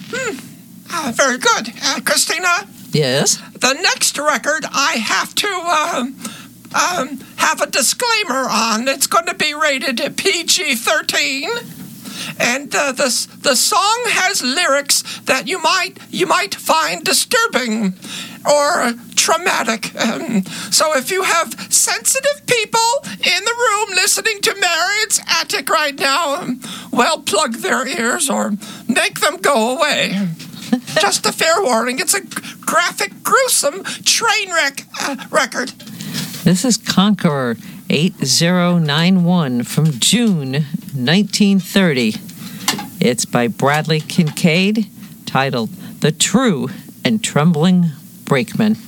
Very good. Christina? Yes? The next record I have to have a disclaimer on. It's going to be rated PG-13. And the song has lyrics that you might find disturbing or traumatic. So if you have sensitive people in the room listening to Marriott's Attic right now, well, plug their ears or make them go away. Just a fair warning. It's a graphic, gruesome train wreck record. This is Conqueror 8091 from June 1930. It's by Bradley Kincaid, titled The True and Trembling Brakeman.